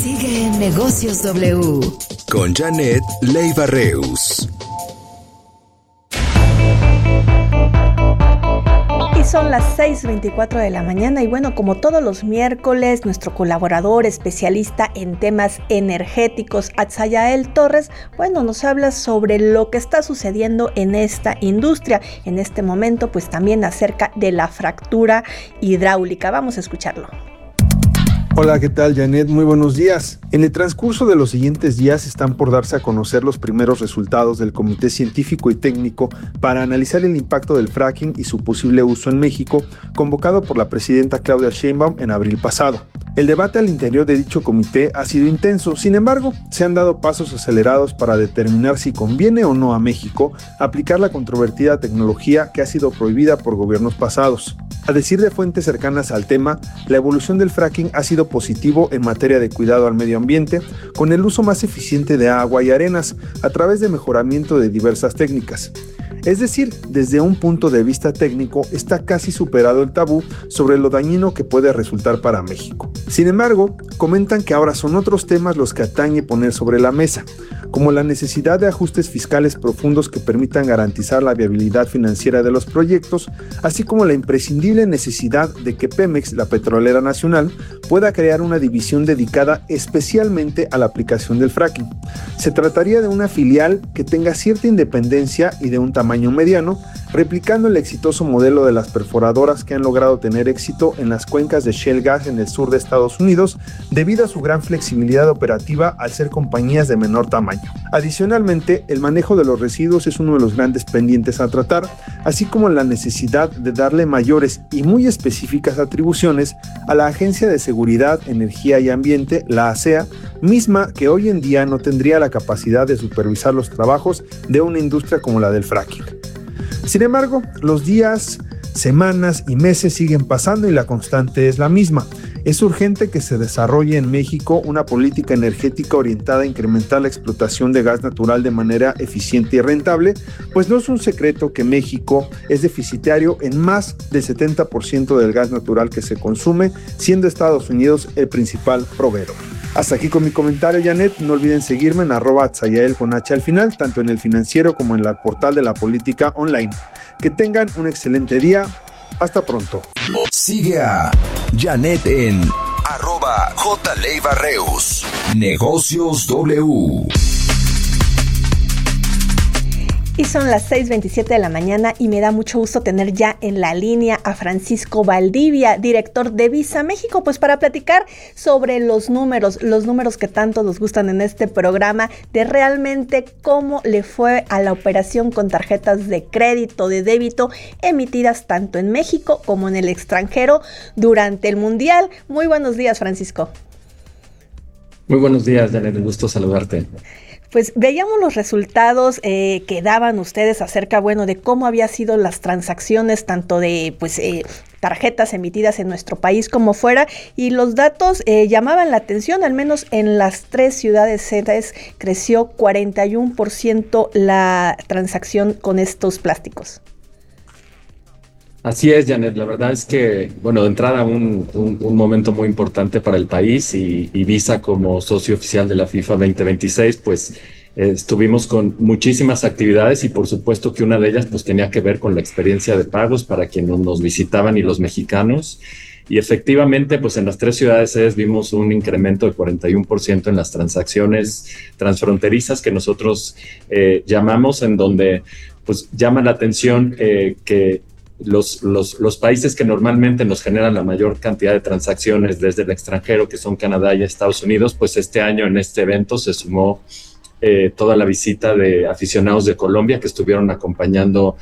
Sigue en Negocios W con Janet Leiva Reus. Son las 6:24 de la mañana y bueno, como todos los miércoles, nuestro colaborador especialista en temas energéticos, Atzayael Torres, bueno, nos habla sobre lo que está sucediendo en esta industria. En este momento, pues también acerca de la fractura hidráulica. Vamos a escucharlo. Hola, ¿qué tal, Janet? Muy buenos días. En el transcurso de los siguientes días están por darse a conocer los primeros resultados del Comité Científico y Técnico para analizar el impacto del fracking y su posible uso en México, convocado por la presidenta Claudia Sheinbaum en abril pasado. El debate al interior de dicho comité ha sido intenso, sin embargo, se han dado pasos acelerados para determinar si conviene o no a México aplicar la controvertida tecnología que ha sido prohibida por gobiernos pasados. A decir de fuentes cercanas al tema, la evolución del fracking ha sido positivo en materia de cuidado al medio ambiente, con el uso más eficiente de agua y arenas, a través de mejoramiento de diversas técnicas. Es decir, desde un punto de vista técnico, está casi superado el tabú sobre lo dañino que puede resultar para México. Sin embargo, comentan que ahora son otros temas los que atañe poner sobre la mesa, como la necesidad de ajustes fiscales profundos que permitan garantizar la viabilidad financiera de los proyectos, así como la imprescindible necesidad de que Pemex, la petrolera nacional, pueda crear una división dedicada especialmente a la aplicación del fracking. Se trataría de una filial que tenga cierta independencia y de un tamaño mediano, replicando el exitoso modelo de las perforadoras que han logrado tener éxito en las cuencas de shale gas en el sur de Estados Unidos, debido a su gran flexibilidad operativa al ser compañías de menor tamaño. Adicionalmente, el manejo de los residuos es uno de los grandes pendientes a tratar, así como la necesidad de darle mayores y muy específicas atribuciones a la Agencia de Seguridad, Energía y Ambiente, la ASEA, misma que hoy en día no tendría la capacidad de supervisar los trabajos de una industria como la del fracking. Sin embargo, los días, semanas y meses siguen pasando y la constante es la misma. Es urgente que se desarrolle en México una política energética orientada a incrementar la explotación de gas natural de manera eficiente y rentable, pues no es un secreto que México es deficitario en más del 70% del gas natural que se consume, siendo Estados Unidos el principal proveedor. Hasta aquí con mi comentario, Janet. No olviden seguirme en @Atzayael con H al final, tanto en El Financiero como en el portal de la política online. Que tengan un excelente día. Hasta pronto. Sigue a Janet en @JLeivaReus. Negocios W. Y son las 6:27 de la mañana y me da mucho gusto tener ya en la línea a Francisco Valdivia, director de Visa México, pues para platicar sobre los números que tanto nos gustan en este programa, de realmente cómo le fue a la operación con tarjetas de crédito, de débito, emitidas tanto en México como en el extranjero durante el Mundial. Muy buenos días, Francisco. Muy buenos días, Janet, un gusto saludarte. Pues veíamos los resultados que daban ustedes acerca, de cómo habían sido las transacciones, tanto de tarjetas emitidas en nuestro país como fuera, y los datos llamaban la atención. Al menos en las 3 ciudades centrales creció 41% la transacción con estos plásticos. Así es, Janet, la verdad es que, de entrada un momento muy importante para el país y Visa como socio oficial de la FIFA 2026, pues estuvimos con muchísimas actividades y por supuesto que una de ellas pues tenía que ver con la experiencia de pagos para quienes nos visitaban y los mexicanos. Y efectivamente, pues en las 3 ciudades vimos un incremento de 41% en las transacciones transfronterizas que nosotros llamamos, en donde pues llama la atención que los países que normalmente nos generan la mayor cantidad de transacciones desde el extranjero, que son Canadá y Estados Unidos, pues este año en este evento se sumó toda la visita de aficionados de Colombia que estuvieron acompañando